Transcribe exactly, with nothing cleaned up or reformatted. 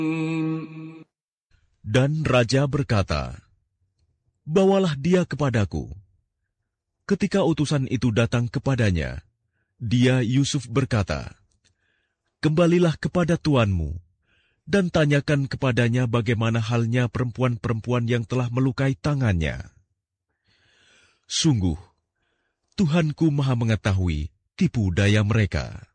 Dan raja berkata, "Bawalah dia kepadaku." Ketika utusan itu datang kepadanya, dia Yusuf berkata, "Kembalilah kepada tuanmu dan tanyakan kepadanya bagaimana halnya perempuan-perempuan yang telah melukai tangannya. Sungguh, Tuhanku Maha mengetahui tipu daya mereka."